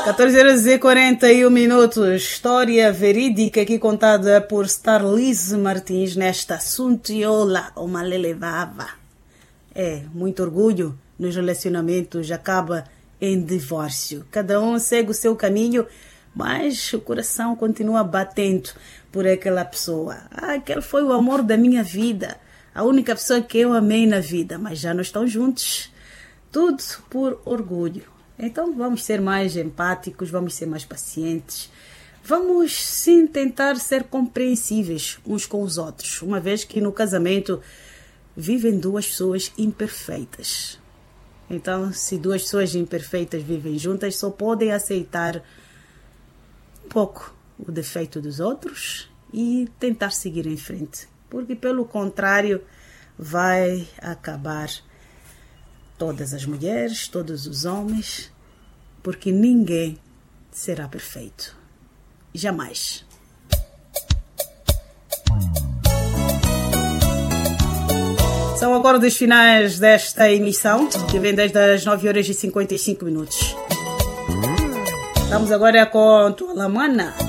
14 horas e 41 minutos. História verídica aqui contada por Starlise Martins nesta Suntiola, uma lelevava. Muito orgulho nos relacionamentos acaba em divórcio. Cada um segue o seu caminho, mas o coração continua batendo por aquela pessoa. Aquele foi o amor da minha vida, a única pessoa que eu amei na vida, mas já não estão juntos. Tudo por orgulho. Então vamos ser mais empáticos, vamos ser mais pacientes. Vamos sim tentar ser compreensíveis uns com os outros, uma vez que no casamento vivem duas pessoas imperfeitas. Então, se duas pessoas imperfeitas vivem juntas, só podem aceitar um pouco o defeito dos outros e tentar seguir em frente. Porque, pelo contrário, vai acabar todas as mulheres, todos os homens, porque ninguém será perfeito. Jamais. São acordos finais desta emissão, que vem desde as 9 horas e 55 minutos. Estamos agora com Tua Lamana.